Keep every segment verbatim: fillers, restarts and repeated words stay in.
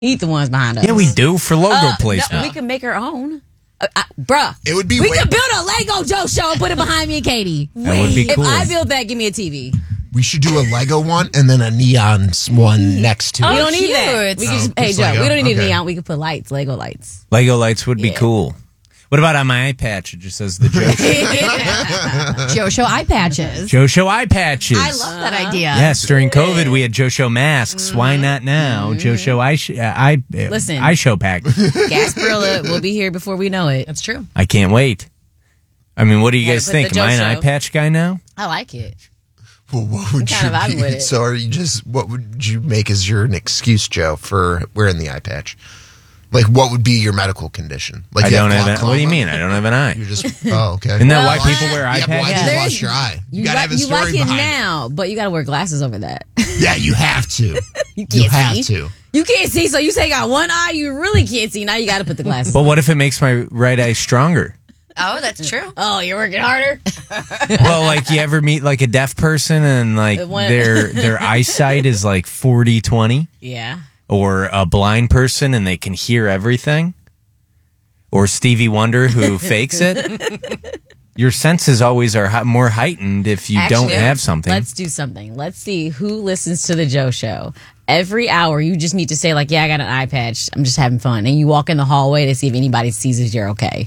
Eat the ones behind us. Yeah, we do for logo uh, placement. No, we can make our own. Uh, uh, bruh. It would be We way- could build a Lego Joe show and put it behind me and Katie. That would be cool. If I build that, give me a T V. We should do a Lego one and then a neon one next to we it. don't need cute. that. We can Oh, just, hey, just Joe, Lego? we don't need Okay. neon. We could put lights, Lego lights. Lego lights would be Yeah. cool. What about on my eye patch? It just says the Joe Show. Joe Show eye patches. Joe Show eye patches. I love that idea. Yes, during COVID, we had Joe Show masks. Why not now? Joe Show eye, sh- uh, eye, uh, Listen. eye show pack. Gasparilla will be here before we know it. That's true. I can't wait. I mean, what do you Gotta guys put think? the Am I Joe an eye Show. patch guy now? I like it. Well, what would I'm kind you of vibing be? with it. So are you just, what would you make as your an excuse, Joe, for wearing the eye patch? Like, what would be your medical condition? Like, I you don't have an. glaucoma? What do you mean? I don't have an eye. You're just, oh, okay. Isn't that Well, why people wear eye yeah, but why patches? did you There lost is- your eye? You, You, gotta like, have a you story like it behind now, but you got to wear glasses over that. it. Yeah, you have to. you You can't have see. to. You can't see, so you say you got one eye, you really can't see. Now you got to put the glasses But on. what if it makes my right eye stronger? Oh, that's true. Oh, you're working harder? Well, like you ever meet like a deaf person and like The one- their their eyesight is like forty twenty, Yeah. or a blind person and they can hear everything, or Stevie Wonder who fakes it. Your senses always are hi- more heightened if you don't Actually, have something. Let's do something. Let's see who listens to the Joe Show. Every hour, you just need to say, like, yeah, I got an eye patch. I'm just having fun. And you walk in the hallway to see if anybody sees if you're okay.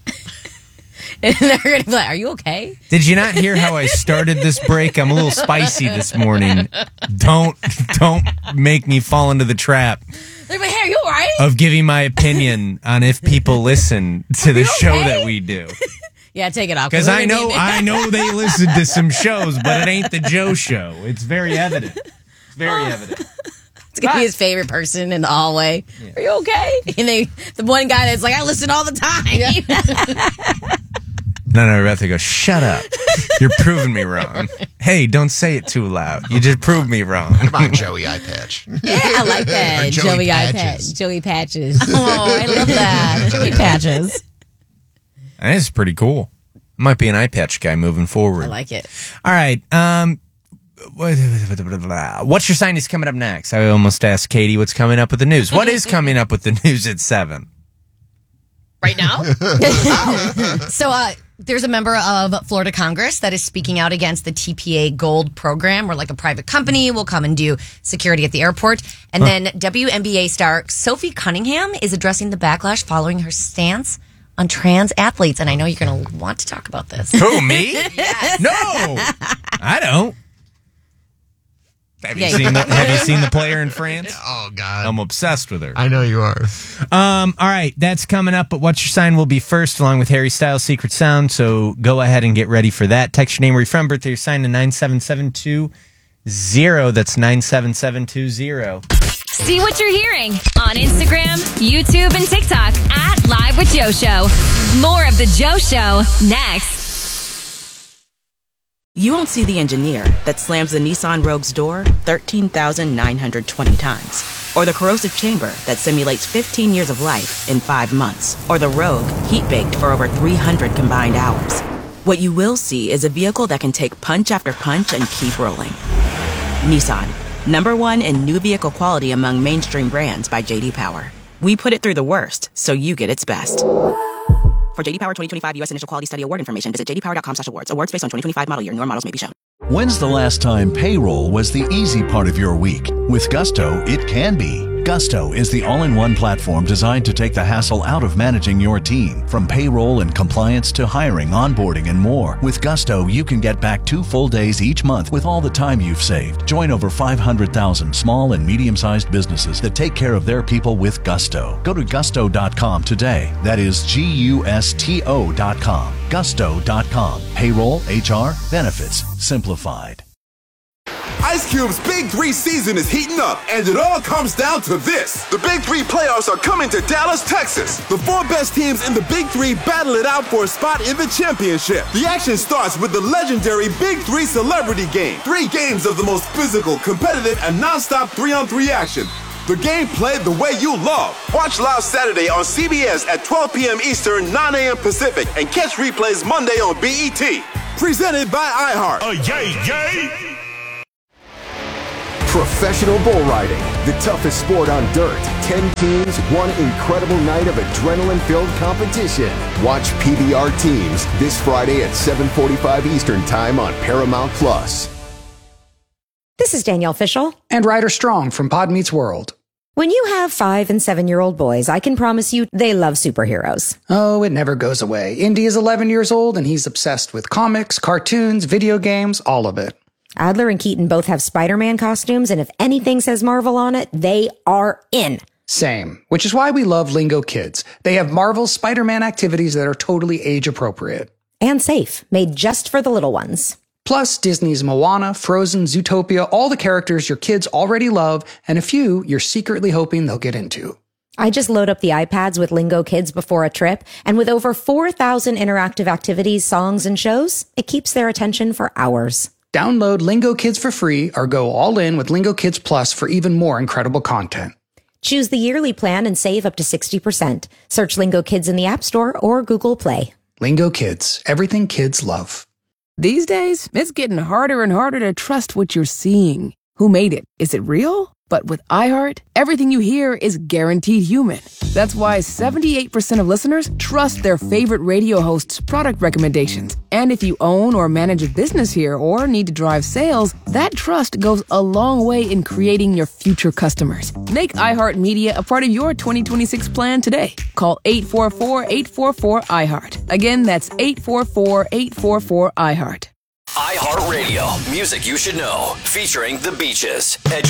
And they're going to be like, are you okay? Did you not hear how I started this break? I'm a little spicy this morning. Don't don't make me fall into the trap They're like, hey, are you all right? of giving my opinion on if people listen to the show okay? that we do. Yeah, take it off. Because we're I gonna know be- I know they listen to some shows, but it ain't the Joe Show. It's very evident. It's very evident. It's going to be his favorite person in the hallway. Are you okay? And they, the one guy that's like, I listen all the time. No, no, Rebecca goes, shut up. You're proving me wrong. Hey, don't say it too loud. You just proved me wrong. What about Joey eye patch? Yeah, I like that. Or Joey Joey eye Patches. patch. Joey Patches. Oh, I love that. Joey patches. That is pretty cool. Might be an eye patch guy moving forward. I like it. All right. Um, what's your sign is coming up next? I almost asked Katie what's coming up with the news. What is coming up with the news at seven? Right now? Oh. So uh, there's a member of Florida Congress that is speaking out against the T P A Gold program, where like a private company will come and do security at the airport. And Huh. then W N B A star Sophie Cunningham is addressing the backlash following her stance on trans athletes. And I know you're going to want to talk about this. Who, me? No, I don't. Have you, Yeah, seen the, have you seen the player in France? Oh, God. I'm obsessed with her. I know you are. Um, all right, that's coming up, but What's Your Sign will be first, along with Harry Styles' Secret Sound, so go ahead and get ready for that. Text your name where you're from, birthday, your sign to nine seven seven two zero. That's nine seven seven two zero. See what you're hearing on Instagram, YouTube, and TikTok at Live with Joe Show. More of the Joe Show next. You won't see the engineer that slams the Nissan Rogue's door thirteen thousand nine hundred twenty times. Or the corrosive chamber that simulates fifteen years of life in five months. Or the Rogue heat-baked for over three hundred combined hours. What you will see is a vehicle that can take punch after punch and keep rolling. Nissan, number one in new vehicle quality among mainstream brands by J D Power. We put it through the worst, so you get its best. For J D Power twenty twenty-five U S Initial Quality Study Award information, visit j d power dot com slash awards. Awards based on twenty twenty-five model year. Newer models may be shown. When's the last time payroll was the easy part of your week? With Gusto, it can be. Gusto is the all-in-one platform designed to take the hassle out of managing your team. From payroll and compliance to hiring, onboarding, and more. With Gusto, you can get back two full days each month with all the time you've saved. Join over five hundred thousand small and medium-sized businesses that take care of their people with Gusto. Go to gusto dot com today. That is G U S T O dot com. gusto dot com. Payroll, H R, benefits, simplified. Ice Cube's Big Three season is heating up, and it all comes down to this. The Big Three playoffs are coming to Dallas, Texas. The four best teams in the Big Three battle it out for a spot in the championship. The action starts with the legendary Big Three Celebrity Game. Three games of the most physical, competitive, and non-stop three-on-three action. The game played the way you love. Watch live Saturday on C B S at twelve p.m. Eastern, nine a.m. Pacific, and catch replays Monday on B E T. Presented by iHeart. Oh, yay, yay! Professional bull riding, the toughest sport on dirt. Ten teams, one incredible night of adrenaline-filled competition. Watch P B R Teams this Friday at seven forty-five Eastern Time on Paramount Plus. This is Danielle Fishel. And Ryder Strong from Pod Meets World. When you have five and seven-year-old boys, I can promise you they love superheroes. Oh, it never goes away. Indy is eleven years old, and he's obsessed with comics, cartoons, video games, all of it. Adler and Keaton both have Spider-Man costumes, and if anything says Marvel on it, they are in. Same, which is why we love Lingo Kids. They have Marvel's Spider-Man activities that are totally age-appropriate. And safe, made just for the little ones. Plus, Disney's Moana, Frozen, Zootopia, all the characters your kids already love, and a few you're secretly hoping they'll get into. I just load up the iPads with Lingo Kids before a trip, and with over four thousand interactive activities, songs, and shows, it keeps their attention for hours. Download Lingo Kids for free or go all in with Lingo Kids Plus for even more incredible content. Choose the yearly plan and save up to sixty percent. Search Lingo Kids in the App Store or Google Play. Lingo Kids, everything kids love. These days, it's getting harder and harder to trust what you're seeing. Who made it? Is it real? But with iHeart, everything you hear is guaranteed human. That's why seventy-eight percent of listeners trust their favorite radio host's product recommendations. And if you own or manage a business here or need to drive sales, that trust goes a long way in creating your future customers. Make iHeartMedia a part of your twenty twenty-six plan today. Call eight four four, eight four four, iHeart. Again, that's eight four four, eight four four, iHeart. iHeartRadio, music you should know, featuring The Beaches.